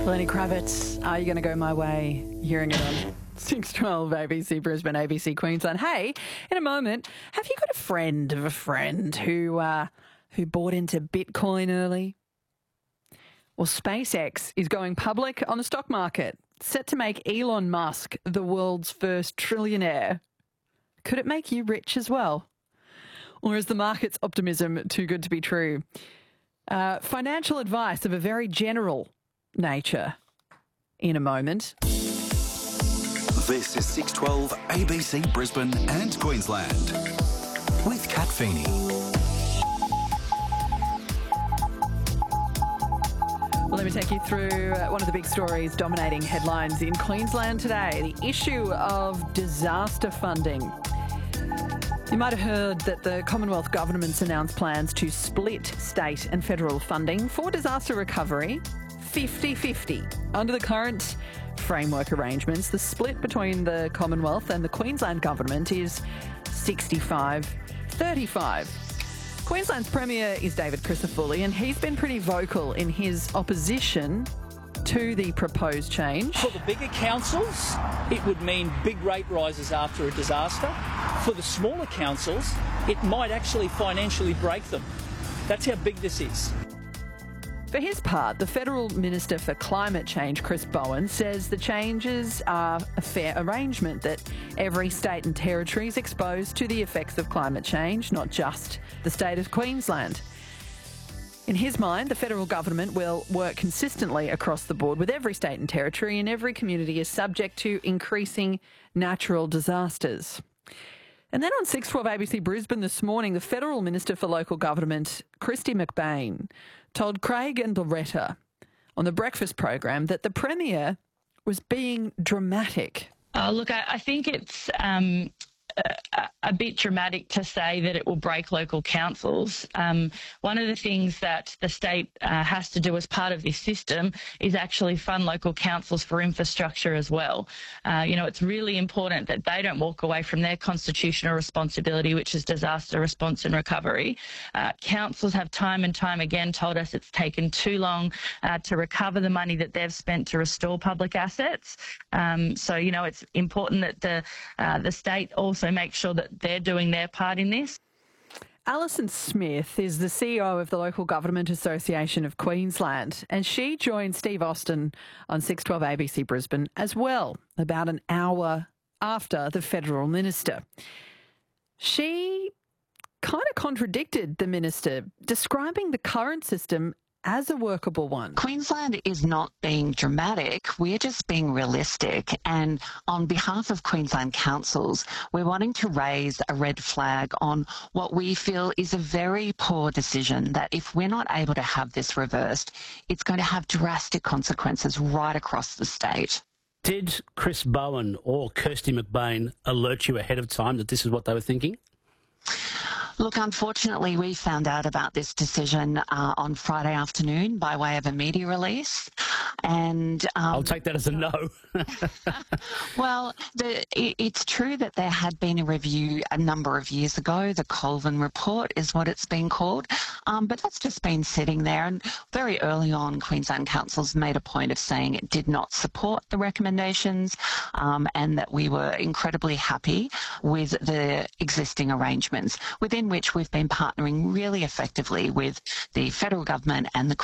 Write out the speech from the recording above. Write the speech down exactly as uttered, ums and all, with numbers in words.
Lenny Kravitz, Are You Going to Go My Way? Hearing it on six twelve A B C Brisbane, A B C Queensland. Hey, in a moment, have you got a friend of a friend who uh, who bought into Bitcoin early? Well, SpaceX is going public on the stock market, set to make Elon Musk the world's first trillionaire. Could it make you rich as well? Or is the market's optimism too good to be true? Uh, financial advice of a very general nature in a moment. This is six twelve A B C Brisbane and Queensland with Kat Feeney. Well, let me take you through one of the big stories dominating headlines in Queensland today, the issue of disaster funding. You might have heard that the Commonwealth Government's announced plans to split state and federal funding for disaster recovery fifty-fifty. Under the current framework arrangements, the split between the Commonwealth and the Queensland Government is sixty-five thirty-five. Queensland's Premier is David Crisafulli, and he's been pretty vocal in his opposition to the proposed change. For the bigger councils, it would mean big rate rises after a disaster. For the smaller councils, it might actually financially break them. That's how big this is. For his part, the Federal Minister for Climate Change, Chris Bowen, says the changes are a fair arrangement, that every state and territory is exposed to the effects of climate change, not just the state of Queensland. In his mind, the federal government will work consistently across the board with every state and territory, and every community is subject to increasing natural disasters. And then on six twelve A B C Brisbane this morning, the Federal Minister for Local Government, Kristy McBain, told Craig and Loretta on the breakfast program that the Premier was being dramatic. Oh, look, I, I think it's um, a, a bit dramatic to say that it will break local councils. Um, one of the things that the state uh, has to do as part of this system is actually fund local councils for infrastructure as well. Uh, you know, it's really important that they don't walk away from their constitutional responsibility, which is disaster response and recovery. Uh, councils have time and time again told us it's taken too long uh, to recover the money that they've spent to restore public assets. Um, so, you know, it's important that the uh, the state also make sure that they're doing their part in this. Alison Smith is the C E O of the Local Government Association of Queensland, and she joined Steve Austin on six twelve A B C Brisbane as well, about an hour after the federal minister. She kind of contradicted the minister, describing the current system as a workable one. Queensland is not being dramatic, we're just being realistic. And on behalf of Queensland councils, we're wanting to raise a red flag on what we feel is a very poor decision, that if we're not able to have this reversed, it's going to have drastic consequences right across the state. Did Chris Bowen or Kirsty McBain alert you ahead of time that this is what they were thinking? Look, unfortunately, we found out about this decision uh, on Friday afternoon by way of a media release. And um, I'll take that as a no. Well, the, it, it's true that there had been a review a number of years ago. The Colvin Report is what it's been called. Um, but that's just been sitting there. And very early on, Queensland councils made a point of saying it did not support the recommendations um, and that we were incredibly happy with the existing arrangements, within which we've been partnering really effectively with the federal government and the